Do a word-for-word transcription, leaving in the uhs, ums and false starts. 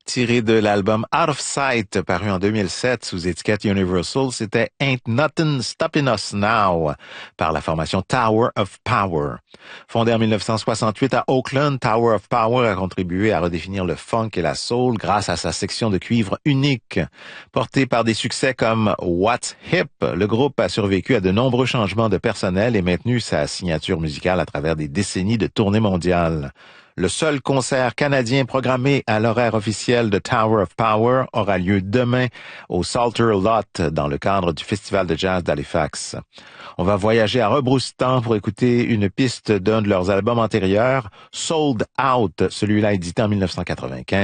Tiré de l'album Out of Sight, paru en deux mille sept sous étiquette Universal, c'était Ain't Nothing Stopping Us Now par la formation Tower of Power. Fondée en mille neuf cent soixante-huit à Oakland, Tower of Power a contribué à redéfinir le funk et la soul grâce à sa section de cuivre unique. Porté par des succès comme What's Hip, le groupe a survécu à de nombreux changements de personnel et maintenu sa signature musicale à travers des décennies de tournées mondiales. Le seul concert canadien programmé à l'horaire officiel de Tower of Power aura lieu demain au Salter Lot dans le cadre du Festival de jazz d'Halifax. On va voyager à rebrousse-temps pour écouter une piste d'un de leurs albums antérieurs, Sold Out, celui-là édité en mille neuf cent quatre-vingt-quinze.